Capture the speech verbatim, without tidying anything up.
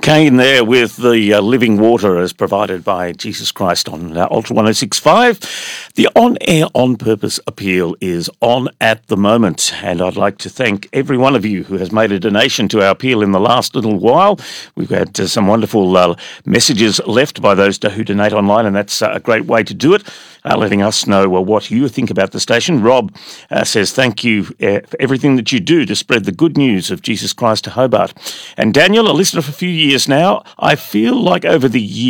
Kane there with the uh, living water as provided by Jesus Christ on uh, Ultra one oh six point five. The on-air, on-purpose appeal is on at the moment, and I'd like to thank every one of you who has made a donation to our appeal in the last little while. We've had uh, some wonderful uh, messages left by those who donate online, and that's uh, a great way to do it, uh, letting us know uh, what you think about the station. Rob uh, says, thank you uh, for everything that you do to spread the good news of Jesus Christ to Hobart. And Daniel, a listener for a few years now, I feel like over the years,